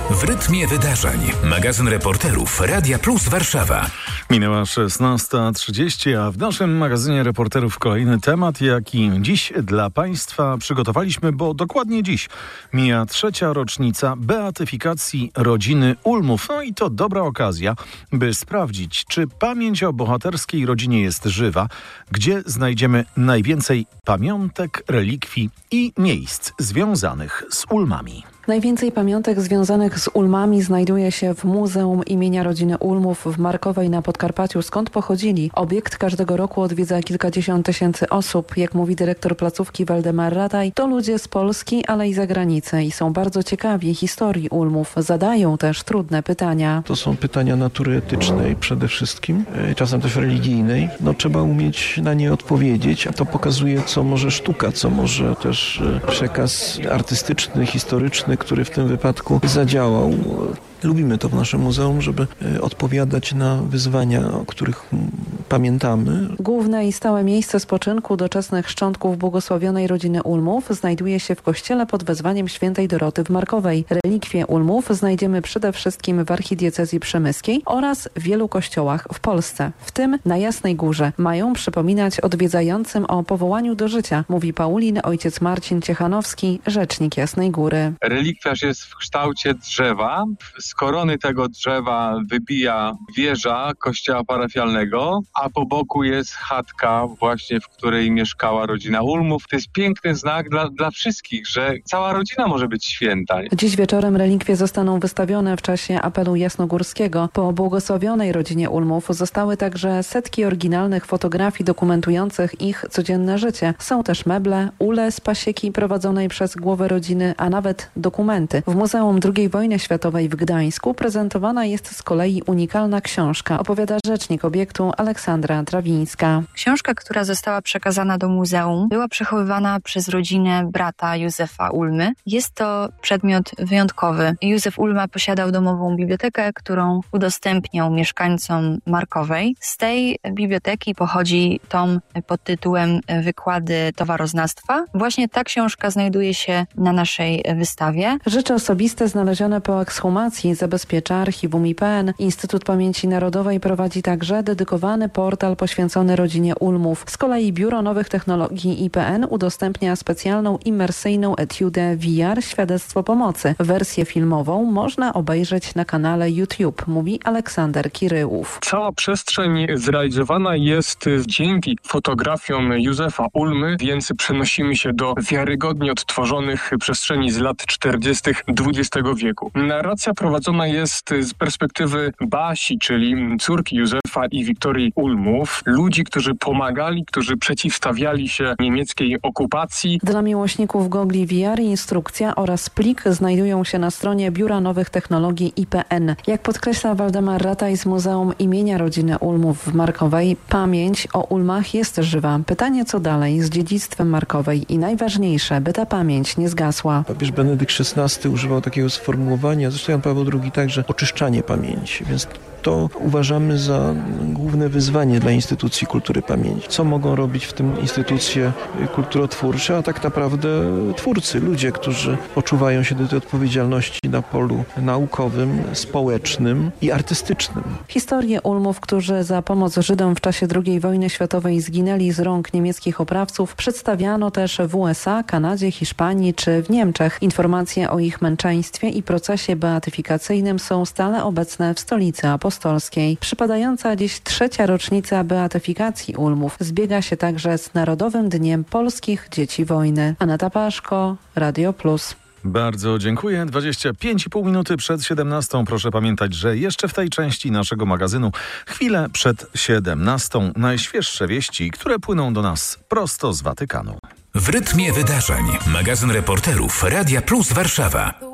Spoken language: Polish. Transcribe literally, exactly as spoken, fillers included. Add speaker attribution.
Speaker 1: W rytmie wydarzeń. Magazyn reporterów Radia Plus Warszawa.
Speaker 2: Minęła szesnasta trzydzieści, a w naszym magazynie reporterów kolejny temat, jaki dziś dla Państwa przygotowaliśmy, bo dokładnie dziś mija trzecia rocznica beatyfikacji rodziny Ulmów. No i to dobra okazja, by sprawdzić, czy pamięć o bohaterskiej rodzinie jest żywa, gdzie znajdziemy najwięcej pamiątek, relikwii i miejsc związanych z Ulmami.
Speaker 3: Najwięcej pamiątek związanych z Ulmami znajduje się w Muzeum imienia rodziny Ulmów w Markowej na Podkarpaciu. Skąd pochodzili? Obiekt każdego roku odwiedza kilkadziesiąt tysięcy osób. Jak mówi dyrektor placówki Waldemar Rataj, to ludzie z Polski, ale i zagranicy i są bardzo ciekawi historii Ulmów. Zadają też trudne pytania.
Speaker 4: To są pytania natury etycznej przede wszystkim, czasem też religijnej. No, trzeba umieć na nie odpowiedzieć, a to pokazuje, co może sztuka, co może też przekaz artystyczny, historyczny, który w tym wypadku zadziałał. Lubimy to w naszym muzeum, żeby odpowiadać na wyzwania, o których pamiętamy.
Speaker 3: Główne i stałe miejsce spoczynku doczesnych szczątków błogosławionej rodziny Ulmów znajduje się w kościele pod wezwaniem świętej Doroty w Markowej. Relikwie Ulmów znajdziemy przede wszystkim w archidiecezji przemyskiej oraz w wielu kościołach w Polsce, w tym na Jasnej Górze. Mają przypominać odwiedzającym o powołaniu do życia, mówi Paulin ojciec Marcin Ciechanowski, rzecznik Jasnej Góry.
Speaker 5: Relikwiarz jest w kształcie drzewa. Z korony tego drzewa wybija wieża kościoła parafialnego, a po boku jest chatka właśnie, w której mieszkała rodzina Ulmów. To jest piękny znak dla, dla wszystkich, że cała rodzina może być święta.
Speaker 3: Dziś wieczorem relikwie zostaną wystawione w czasie apelu jasnogórskiego. Po błogosławionej rodzinie Ulmów zostały także setki oryginalnych fotografii dokumentujących ich codzienne życie. Są też meble, ule z pasieki prowadzonej przez głowę rodziny, a nawet dokumenty. W Muzeum drugiej wojny światowej w Gdańsku prezentowana jest z kolei unikalna książka, opowiada rzecznik obiektu Aleksandra Trawińska.
Speaker 6: Książka, która została przekazana do muzeum, była przechowywana przez rodzinę brata Józefa Ulmy. Jest to przedmiot wyjątkowy. Józef Ulma posiadał domową bibliotekę, którą udostępniał mieszkańcom Markowej. Z tej biblioteki pochodzi tom pod tytułem Wykłady towaroznawstwa. Właśnie ta książka znajduje się na naszej wystawie.
Speaker 3: Rzeczy osobiste znalezione po ekshumacji zabezpiecza Archiwum I P N. Instytut Pamięci Narodowej prowadzi także dedykowany portal poświęcony rodzinie Ulmów. Z kolei Biuro Nowych Technologii I P N udostępnia specjalną imersyjną etiudę V R Świadectwo Pomocy. Wersję filmową można obejrzeć na kanale YouTube, mówi Aleksander Kiryłów.
Speaker 7: Cała przestrzeń zrealizowana jest dzięki fotografiom Józefa Ulmy, więc przenosimy się do wiarygodnie odtworzonych przestrzeni z lat czterdziestych dwudziestego wieku. Narracja prowadzona jest z perspektywy Basi, czyli córki Józefa i Wiktorii Ulmów, ludzi, którzy pomagali, którzy przeciwstawiali się niemieckiej okupacji.
Speaker 3: Dla miłośników gogli V R instrukcja oraz plik znajdują się na stronie Biura Nowych Technologii I P N. Jak podkreśla Waldemar Rataj z Muzeum imienia rodziny Ulmów w Markowej, pamięć o Ulmach jest żywa. Pytanie, co dalej z dziedzictwem Markowej i najważniejsze, by ta pamięć nie zgasła.
Speaker 4: Papież Benedykt szesnasty używał takiego sformułowania, zresztą Jan Paweł drugi także, oczyszczanie pamięci, więc to uważamy za główne wyzwanie dla instytucji kultury pamięci. Co mogą robić w tym instytucje kulturotwórcze, a tak naprawdę twórcy, ludzie, którzy poczuwają się do tej odpowiedzialności na polu naukowym, społecznym i artystycznym.
Speaker 3: Historię Ulmów, którzy za pomoc Żydom w czasie drugiej wojny światowej zginęli z rąk niemieckich oprawców, przedstawiano też w U S A, Kanadzie, Hiszpanii czy w Niemczech. Informacje o ich męczeństwie i procesie beatyfikacyjnym są stale obecne w Stolicy Apostolskiej. Przypadająca dziś trzecia rocznica beatyfikacji Ulmów zbiega się także z Narodowym Dniem Polskich Dzieci Wojny. Aneta Paszko, Radio Plus.
Speaker 2: Bardzo dziękuję. dwadzieścia pięć i pół minuty przed siedemnastą. Proszę pamiętać, że jeszcze w tej części naszego magazynu chwilę przed siedemnastą najświeższe wieści, które płyną do nas prosto z Watykanu.
Speaker 1: W rytmie wydarzeń. Magazyn reporterów Radia Plus Warszawa.